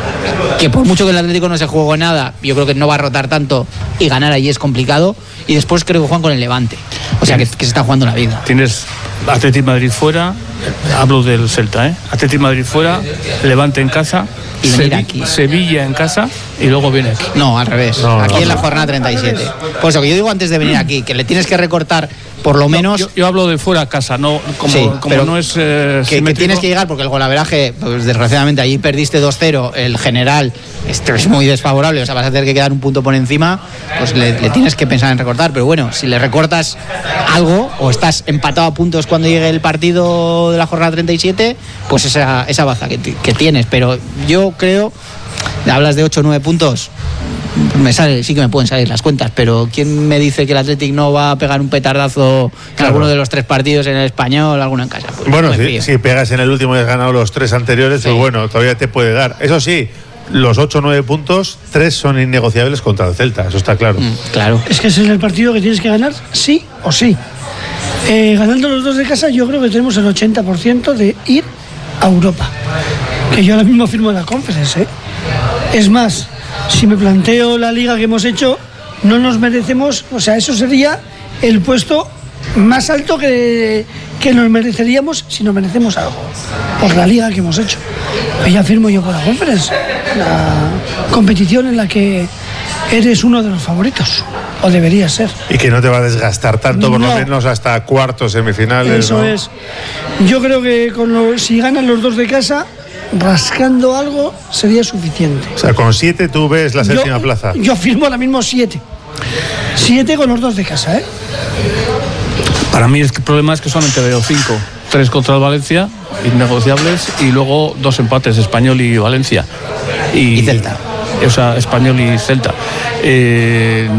que por mucho que el Atlético no se jugó nada, yo creo que no va a rotar tanto, y ganar allí es complicado, y después creo que juegan con el Levante, o sea que, que se está jugando la vida. Tienes Atlético Madrid fuera, hablo del Celta, ¿eh? Atlético Madrid fuera, Levante en casa, y venir Sevi- aquí. Sevilla en casa y luego viene aquí. No, al revés. No, aquí no, en la no. jornada treinta y siete. Por eso que yo digo antes de venir aquí, que le tienes que recortar por lo menos. No, yo, yo hablo de fuera a casa, no como, sí, como pero no es eh, que, que tienes que llegar, porque el golaveraje, pues desgraciadamente allí perdiste dos cero, el general esto es muy desfavorable, o sea, vas a tener que quedar un punto por encima, pues le, le tienes que pensar en recortar, pero bueno, si le recortas algo o estás empatado a puntos cuando llegue el partido de la jornada treinta y siete, pues esa, esa baza que, que tienes, pero yo creo, hablas de ocho o nueve puntos, me sale, sí que me pueden salir las cuentas, pero ¿quién me dice que el Athletic no va a pegar un petardazo en claro. alguno de los tres partidos, en el Español, alguno en casa? Pues bueno, no si, si pegas en el último y has ganado los tres anteriores, sí. pues bueno, todavía te puede dar. Eso sí, los ocho o nueve puntos, tres son innegociables contra el Celta, eso está claro. Mm, claro. Es que ese es el partido que tienes que ganar, sí o sí. Eh, ganando los dos de casa, yo creo que tenemos el ochenta por ciento de ir a Europa. Que yo ahora mismo firmo la Conference, ¿eh? Es más, si me planteo la liga que hemos hecho, no nos merecemos, o sea, eso sería el puesto más alto que, que nos mereceríamos si nos merecemos algo, por la liga que hemos hecho. Pues ya firmo yo por la Conference, la competición en la que eres uno de los favoritos, o deberías ser. Y que no te va a desgastar tanto, por no. lo menos hasta cuartos, semifinales. Eso ¿no? es. Yo creo que con lo, si ganan los dos de casa, rascando algo sería suficiente. O sea, con siete tú ves la séptima yo, plaza. Yo firmo ahora mismo siete. Siete con los dos de casa, ¿eh? Para mí el problema es que solamente veo cinco. Tres contra el Valencia, innegociables, y luego dos empates, Español y Valencia. Y, y Celta. O sea, Español y Celta. Eh,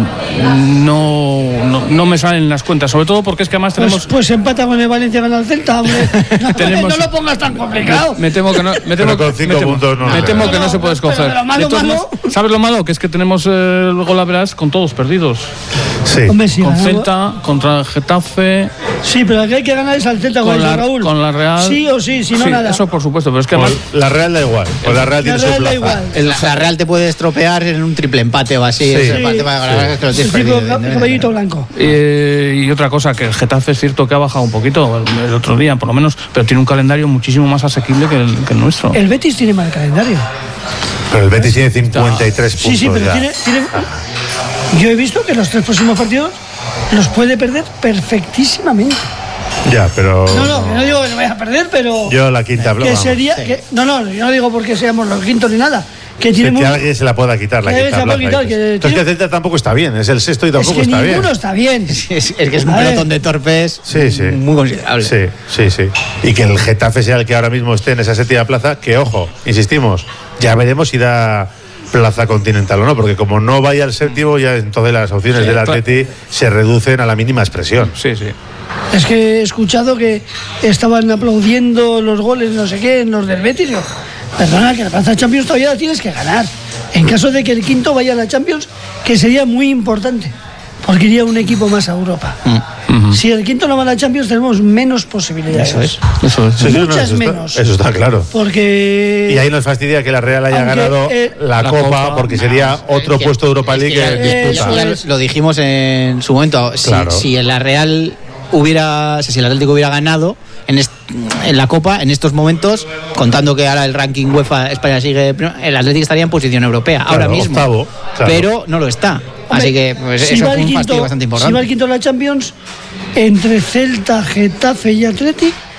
no, no, no me salen las cuentas, sobre todo porque es que además tenemos. Pues, pues empata con el Valencia, gana el Celta, hombre. No, tenemos, no lo pongas tan complicado. Me, me temo que no. Me temo, con cinco me temo, puntos no. Me temo no, que no se puede escoger. Lo malo, malo. ¿Sabes lo malo? Que es que tenemos el golaveras con todos perdidos. Sí. Hombre, sí, con ganamos. Celta, contra Getafe. Sí, pero el que hay que ganar es al Celta con, con la, Raúl. Con la Real. Sí o sí, si no sí, nada. Eso por supuesto, pero es que además. Pues la Real da igual. Pues la Real tiene la Real su plaza. Igual. El, la Real te puede estropear en un triple empate o así. Sí. Es el sí, para sí. que lo tienes perdido, caballito blanco. Eh, y otra cosa, que el Getafe es cierto que ha bajado un poquito el, el otro día, por lo menos, pero tiene un calendario muchísimo más asequible que el, que el nuestro. El Betis tiene mal calendario. Pero el Betis tiene cincuenta y tres puntos. Sí, sí, pero ya. Tiene, tiene. Yo he visto que los tres próximos partidos los puede perder perfectísimamente. Ya, pero. No, no, que no digo que lo vaya a perder, pero. Yo la quinta que sería, sí. que, No, no, yo no digo porque seamos los quintos ni nada. Que, tiene que muy... alguien se la pueda quitar la quinta plaza. Quitar, que Entonces tiene... que el Celta tampoco está bien, es el sexto y tampoco es que está bien. ninguno está bien. Es, es que es un a pelotón ver. de torpes sí, sí. muy considerable. Sí, sí, sí. Y que el Getafe sea el que ahora mismo esté en esa séptima plaza, que ojo, insistimos, ya veremos si da plaza continental o no, porque como no vaya al séptimo, ya entonces las opciones sí, del Atleti claro. se reducen a la mínima expresión. Sí, sí. Es que he escuchado que estaban aplaudiendo los goles, no sé qué, en los del Betis. Perdona, que la plaza de Champions todavía la tienes que ganar. En caso de que el quinto vaya a la Champions, que sería muy importante, porque iría un equipo más a Europa. Mm. Si el quinto no va a la Champions, tenemos menos posibilidades. Eso es. Eso es. Sí, sí, Muchas no, eso menos. Está, eso está claro. Porque. Y ahí nos fastidia que la Real haya Aunque, ganado eh, la, la Copa, Copa, porque sería no, otro que, puesto de Europa League que, que disputa. Ya, ya lo dijimos en su momento. Si, claro. si la Real hubiera, si el Atlético hubiera ganado en, est, en la Copa, en estos momentos, contando que ahora el ranking UEFA España sigue, el Atlético estaría en posición europea, claro, ahora mismo, octavo, claro. pero no lo está. Hombre, así que pues, si eso es un quinto, fastidio bastante importante. Si va el quinto de la Champions, entre Celta, Getafe y Athletic,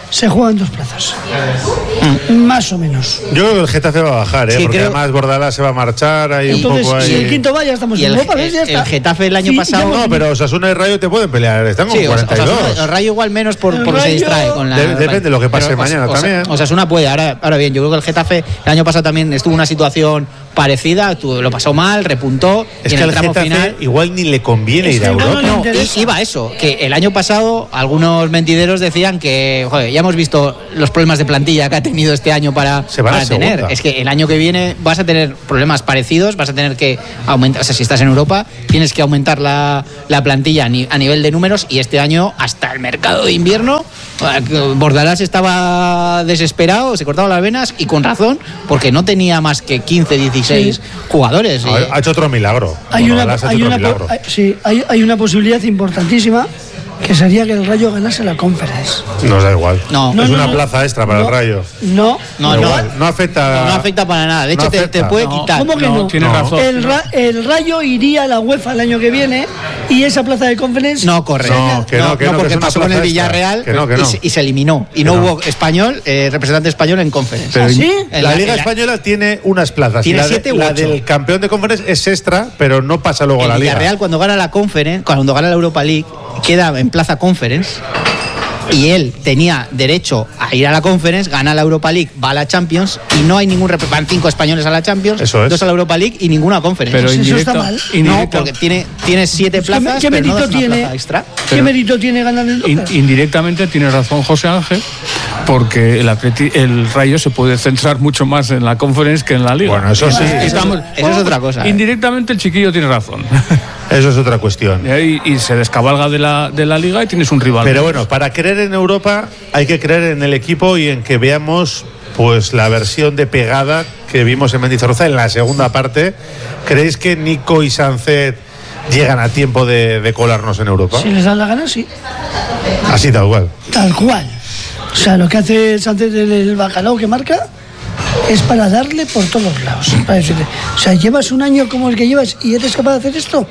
se juegan dos plazas. Mm. Más o menos. Yo creo que el Getafe va a bajar, ¿eh? Sí, porque creo... además Bordalás se va a marchar. Hay Entonces, un poco ahí... si el quinto va, ya estamos en Europa, ¿ves? Ya está. El Getafe el año Sí, pasado. No, pero Osasuna y Rayo te pueden pelear. Están con sí, cuarenta y dos. Osasuna, el Rayo igual menos por, El porque se Rayo- distrae con la. De- depende de lo que pase pero mañana Os- también. Osasuna puede. Ahora, ahora bien, yo creo que el Getafe el año pasado también estuvo en una situación parecida, tu- lo pasó mal, repuntó. Es y en que el al tramo Getafe final. igual ni le conviene Es ir que a igual Europa. no le No, interesa. i- iba a eso, que el año pasado algunos mentideros decían que, joder, ya hemos visto los problemas de plantilla que ha tenido este año para, Se van a para tener. segunda. Es que el año que viene vas a tener problemas parecidos, vas a tener que aumentar, o sea, si estás en Europa, tienes que aumentar la, la plantilla a, ni- a nivel de números y este año hasta el mercado de invierno, eh, Bordalás estaba desesperado, se cortaba las venas y con razón, porque no tenía más que quince, dieciséis Sí. jugadores. Ha, eh. ha hecho otro milagro. Hay una, Bordalás ha hecho hay, otro una, milagro. po- hay- sí, hay, hay una posibilidad importantísima que sería que el Rayo ganase la Conference. Nos da igual. No. es No, no, una no. plaza extra para No. el Rayo. No, No, Da no, igual. No afecta. no, no afecta para nada. De hecho, No te, afecta. te puede No. quitar. ¿Cómo que No, no? tienes No. razón. El, Ra- el Rayo iría a la UEFA el año que viene y esa plaza de Conference. No corre. No, que no, que no, que porque es una pasó con el plaza extra. Villarreal Que no, que y, no. se, y se eliminó. Y no, no. hubo español, eh, representante español en conference. ¿Ah, sí? En La la- Liga en la- Española tiene unas plazas. Tiene y la, de- siete u la ocho. del campeón de conferencia es extra, pero no pasa luego a El la Liga. Villarreal, cuando gana la conference, cuando gana la Europa League, queda en plaza conference. Y él tenía derecho a ir a la Conference, gana la Europa League, va a la Champions y no hay ningún repre- van cinco españoles a la Champions, Eso es. dos a la Europa League y ninguna Conference. Pero Pues eso indirecta, está mal. no, indirecta- porque tiene, tiene siete Pues, ¿qué, plazas, qué pero no mérito das una tiene? plaza extra. ¿Qué Pero- mérito tiene ganar el In- Conference? indirectamente tiene razón José Ángel, porque el, Atleti- el Rayo se puede centrar mucho más en la Conference que en la Liga. Bueno, eso sí. Estamos- Eso es otra cosa, ¿eh? Indirectamente el chiquillo tiene razón. Eso es otra cuestión. Y, ahí- y se descabalga de la, de la Liga y tienes un rival. Pero bueno, para creer en Europa hay que creer en el equipo y en que veamos pues la versión de pegada que vimos en Mendizorroza en la segunda parte. ¿Creéis que Nico y Sancet llegan a tiempo de, de colarnos en Europa? Si les da la gana, sí. Así tal cual. Tal cual. O sea, lo que hace Sánchez en el bacalao que marca es para darle por todos lados. Para decirle, o sea, llevas un año como el que llevas y eres capaz de hacer esto.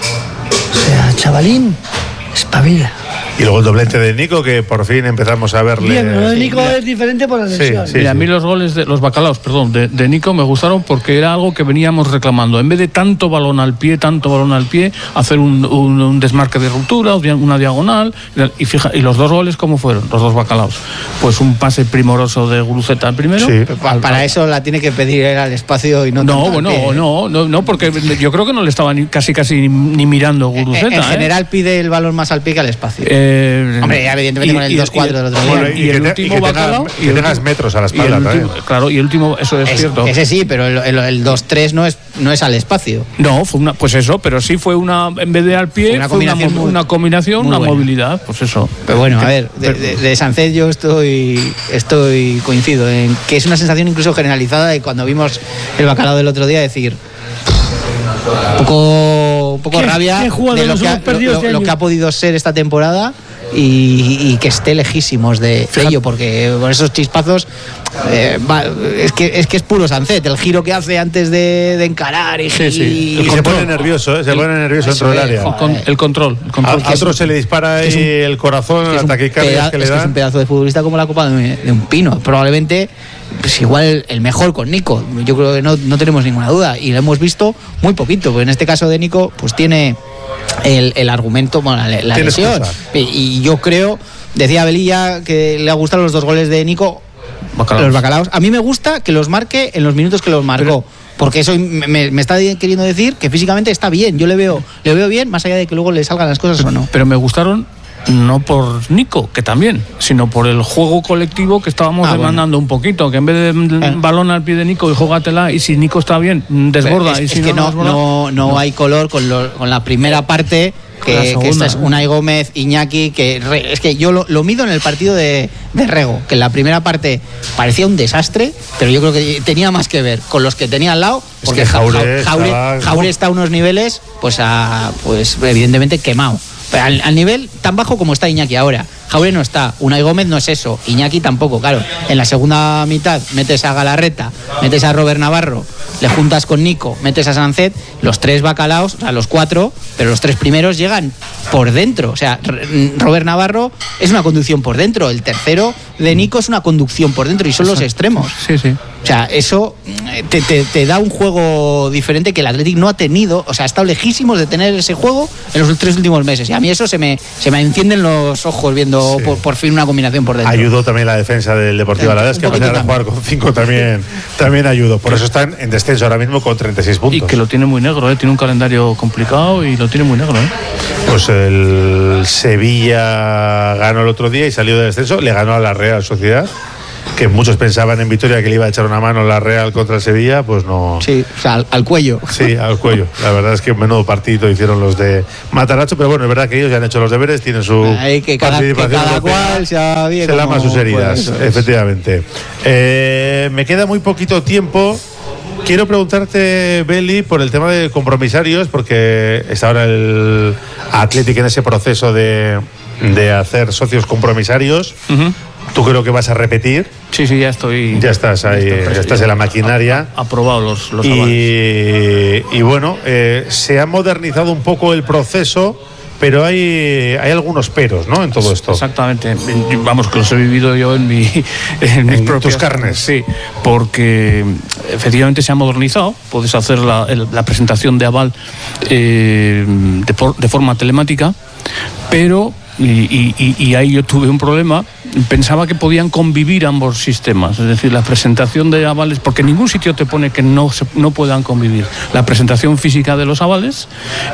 O sea, chavalín, espabila. Y luego el doblete de Nico, que por fin empezamos a verle. Bien, lo de Nico es diferente por la Sí, lesión. sí. Mira, a mí los goles de los bacalaos, perdón, de, de Nico me gustaron porque era algo que veníamos reclamando. En vez de tanto balón al pie, tanto balón al pie, hacer un, un- un desmarque de ruptura, una diagonal. Y, fija, y los dos goles, ¿cómo fueron? Los dos bacalaos. Pues un pase primoroso de Guruceta al primero. Sí. Pa- Para eso la tiene que pedir él al espacio y no No, tanto al bueno, pie. no, no, no, porque yo creo que no le estaba ni, casi casi ni, ni mirando En, Guruceta. en ¿eh? general pide el balón más al pie que al espacio. Eh, Hombre, ya evidentemente con el dos cuatro del otro día. Bueno, y, y que, el te- último y que tengas- bacalao, y y que el tengas último- metros a la y el espalda último- también. claro, y el último, eso es, Es- cierto. ese sí, pero el, el- el dos tres no es, no es al espacio. No, fue una, pues eso, pero sí fue una, en vez de al pie, Fue una fue una, combinación mo- muy- una combinación, muy una buena. movilidad, pues eso. Pero bueno, a ver, de, de, de Sánchez yo estoy, estoy coincido en que es una sensación incluso generalizada de cuando vimos el bacalao del otro día decir un poco, un poco ¿Qué- rabia qué jugadores de lo que, ha, hemos perdido lo- este lo año? que ha podido ser esta temporada y, y que esté lejísimos de, de ello, porque con esos chispazos eh, va- es, que, es que es puro Sánchez, el giro que hace antes de, de encarar y, Sí, sí. y- Y se pone nervioso, ¿eh? se pone nervioso Eso dentro del es, área. joder. Con- el control. El A, control a otro se le dispara ahí es un- el corazón, Es la un taquicardia peda- que le es que es un dan. pedazo de futbolista como la copa de, de un pino. Probablemente, pues igual el mejor con Nico. Yo creo que no, no tenemos ninguna duda. Y lo hemos visto muy poquito. Porque en este caso de Nico, pues tiene el, el argumento, bueno, la, la Tiene lesión. excusa. Y, y yo creo, decía Belilla que le gustan los dos goles de Nico, Bacalaos. los bacalaos. A mí me gusta que los marque en los minutos que los marcó. Porque eso me, me- me está queriendo decir que físicamente está bien. Yo le veo, le veo bien, más allá de que luego le salgan las cosas o no. Pero me gustaron no por Nico, que también, sino por el juego colectivo que estábamos Ah, bueno. demandando un poquito, que en vez de mm, Eh. balón al pie de Nico y jógatela, y si Nico está bien, mm, desborda, Es, y es si que no, no, desborda, no, no hay color con, lo- con la primera parte. Con la Que, que segunda, esta es ¿eh? Unai Gómez, Iñaki, que re- es que yo lo, lo mido en el partido de, de Rego, que en la primera parte parecía un desastre, pero yo creo que tenía más que ver con los que tenía al lado, Es porque que Jaure Ja- Jaure, estaba- Jaure está a unos niveles, pues, a, pues evidentemente quemado. Pero al, al nivel tan bajo como está Iñaki ahora. Jaure no está, Unai Gómez no es eso, Iñaki tampoco, claro. En la segunda mitad metes a Galarreta, metes a Robert Navarro, le juntas con Nico, metes a Sancet, los tres bacalaos, o sea, los cuatro, pero los tres primeros llegan por dentro. O sea, Robert Navarro es una conducción por dentro, el tercero de Nico es una conducción por dentro y son los extremos. Sí, sí. O sea, eso te, te, te da un juego diferente que el Athletic no ha tenido. O sea, ha estado lejísimos de tener ese juego en los tres últimos meses. Y a mí eso se me, se me encienden los ojos viendo sí. por, por fin una combinación por dentro. Ayudó también la defensa del Deportivo Alavés, que a pesar de jugar con cinco también, también ayudó. Por eso están en descenso ahora mismo con treinta y seis puntos. Y que lo tiene muy negro, ¿eh? Tiene un calendario complicado y lo tiene muy negro. ¿eh? Pues el Sevilla ganó el otro día y salió del descenso. Le ganó a la Real Sociedad, que muchos pensaban en Vitoria que le iba a echar una mano la Real contra el Sevilla, pues no. Sí, o sea, al, al cuello. Sí, al cuello. La verdad es que un menudo partido hicieron los de Mataracho, pero bueno, es verdad que ellos ya han hecho los deberes, tienen su Ay, que cada, participación. Que cada cual se, se lama sus heridas, pues efectivamente. Eh, me queda muy poquito tiempo. Quiero preguntarte, Beli, por el tema de compromisarios, porque está ahora el Athletic en ese proceso de, de hacer socios compromisarios. Uh-huh. ¿Tú creo que vas a repetir? Sí, sí, ya estoy. Ya estás ahí, ya, ya estás en la maquinaria. Aprobado los, los y, avales. Y bueno, eh, se ha modernizado un poco el proceso, pero hay, hay algunos peros, ¿no? En todo esto. Exactamente. Vamos, que los he vivido yo en, mi, en mis en propias tus carnes. Sí, porque efectivamente se ha modernizado. Puedes hacer la, el, la presentación de aval eh, de, por, de forma telemática, pero. Y, y, y ahí yo tuve un problema. Pensaba que podían convivir ambos sistemas, es decir, la presentación de avales, porque en ningún sitio te pone que no se, no puedan convivir la presentación física de los avales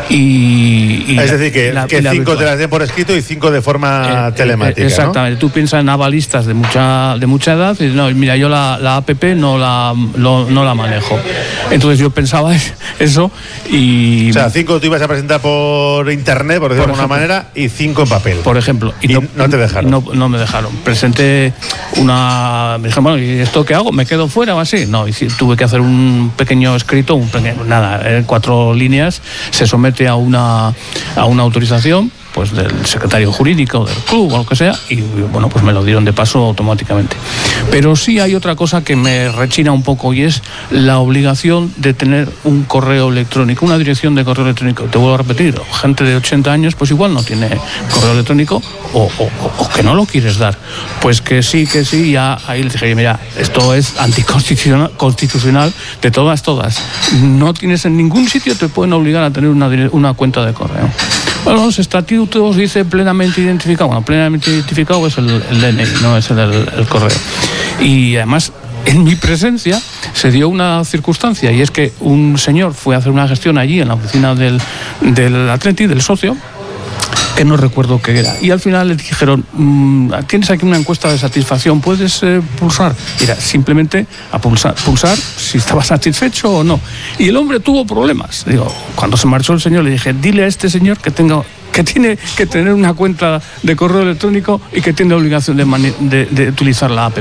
y, y es decir, que, la, que la cinco virtual. Te las den por escrito y cinco de forma eh, telemática. Eh, exactamente, ¿no? Tú piensas en avalistas de mucha de mucha edad y no, mira, yo la, la app no la lo, no la manejo. Entonces yo pensaba eso y... O sea, cinco tú ibas a presentar por internet, por decirlo de alguna manera, y cinco en papel. Por ejemplo. Y, y no, no te dejaron. No, no me dejaron. Presenté una... Me dijeron, bueno, ¿y esto qué hago? ¿Me quedo fuera o así? No, y tuve que hacer un pequeño escrito, un pequeño, nada, en cuatro líneas, se somete a una, a una autorización pues del secretario jurídico del club o lo que sea, y bueno, pues me lo dieron de paso automáticamente. Pero sí hay otra cosa que me rechina un poco y es la obligación de tener un correo electrónico, una dirección de correo electrónico. Te vuelvo a repetir, gente de ochenta años pues igual no tiene correo electrónico o, o, o que no lo quieres dar. Pues que sí, que sí, ya ahí les dije, mira, esto es anticonstitucional constitucional de todas, todas. No tienes en ningún sitio, te pueden obligar a tener una, una cuenta de correo. Bueno, los estatutos dice plenamente identificado. Bueno, plenamente identificado es el, el D N I, no es el, el correo. Y además, en mi presencia se dio una circunstancia, y es que un señor fue a hacer una gestión allí en la oficina del, del Atleti, del socio, que no recuerdo qué era. Y al final le dijeron, mmm, tienes aquí una encuesta de satisfacción, ¿puedes eh, pulsar? Y era simplemente a pulsar, pulsar si estaba satisfecho o no. Y el hombre tuvo problemas. Digo, cuando se marchó el señor le dije, dile a este señor que tenga que tiene que tener una cuenta de correo electrónico y que tiene obligación de, mani- de, de utilizar la app.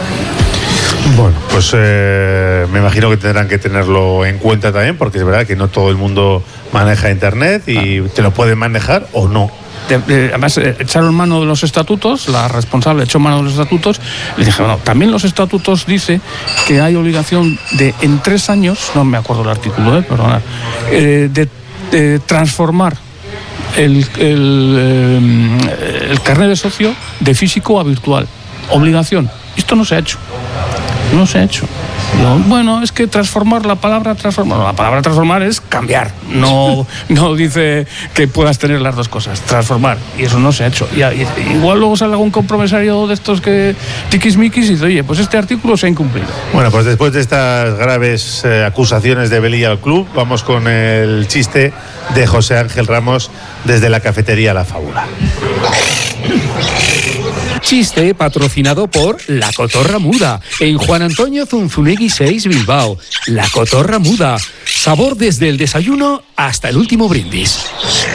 Bueno, pues eh, me imagino que tendrán que tenerlo en cuenta también, porque es verdad que no todo el mundo maneja internet y ah. te lo pueden manejar o no. De, de, además eh, echaron mano de los estatutos, la responsable echó mano de los estatutos, le dije, bueno, también los estatutos dice que hay obligación de en tres años, no me acuerdo el artículo, eh, perdonad, eh, de, de transformar el, el, eh, el carnet de socio de físico a virtual. Obligación. Esto no se ha hecho. No se ha hecho. No, bueno, es que transformar, la palabra transformar, la palabra transformar es cambiar, no, no dice que puedas tener las dos cosas, transformar, y eso no se ha hecho. Y, y, igual luego sale algún compromisario de estos que tiquismiquis y dice, oye, pues este artículo se ha incumplido. Bueno, pues después de estas graves eh, acusaciones de Beli al club, vamos con el chiste de José Ángel Ramos desde la cafetería La Fábula. Chiste patrocinado por La Cotorra Muda, en Juan Antonio Zunzunegui seis, Bilbao. La Cotorra Muda, sabor desde el desayuno hasta el último brindis.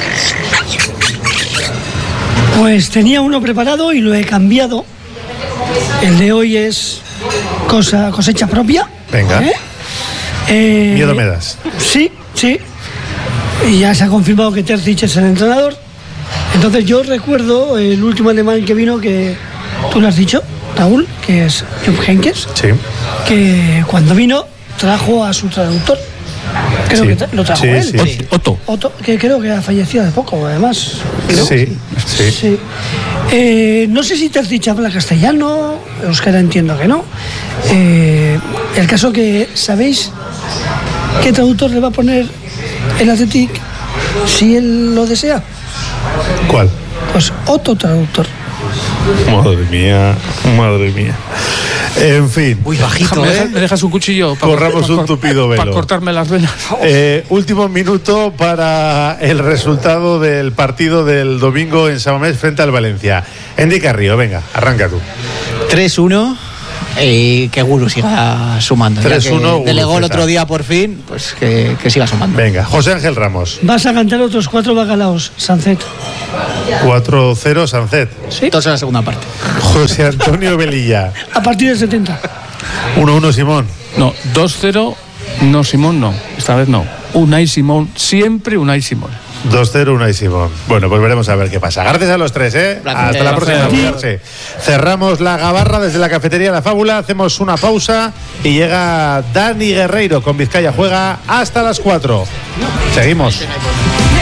Pues tenía uno preparado y lo he cambiado. El de hoy es cosa, cosecha propia. Venga. ¿Eh? Eh, Miedo me das. Sí, sí. Y ya se ha confirmado que Terzic es el entrenador. Entonces yo recuerdo el último alemán que vino, que tú lo has dicho, Raúl, que es Jupp Heynckes, sí. que cuando vino trajo a su traductor. Creo sí. que lo trajo sí, él. Sí. Sí. Otto. Otto, que creo que ha fallecido hace poco, además. Sí, sí. sí. sí. Eh, no sé si Terzic habla castellano, euskera entiendo que no. Eh, el caso que, ¿sabéis qué traductor le va a poner el Athletic si él lo desea? ¿Cuál? Pues Otto traductor. Madre mía, madre mía. En fin. Muy bajito, ¿Me, ¿eh? dejas, ¿Me dejas un cuchillo? Para Corramos un tupido velo. Para cortarme las venas. Eh, último minuto para el resultado del partido del domingo en Samamés frente al Valencia. Endy Carrillo, venga, arranca tú. tres uno. Y que Guru siga sumando. tres uno. Delegó el otro día por fin, pues que, que siga sumando. Venga, José Ángel Ramos. Vas a cantar otros cuatro bacalaos, Sancet. cuatro cero Sancet. Sí. Todos en la segunda parte. José Antonio Velilla. A partir del setenta. uno uno Simón. No, dos cero, no Simón, no. Esta vez no. Unai Simón, siempre Unai Simón. dos cero Unai Simón. Bueno, pues veremos a ver qué pasa. Gracias a los tres, ¿eh? Gracias. Hasta la próxima. Gracias. Cerramos la gabarra desde la cafetería La Fábula, hacemos una pausa y llega Dani Guerreiro con Vizcaya Juega hasta las cuatro. Seguimos.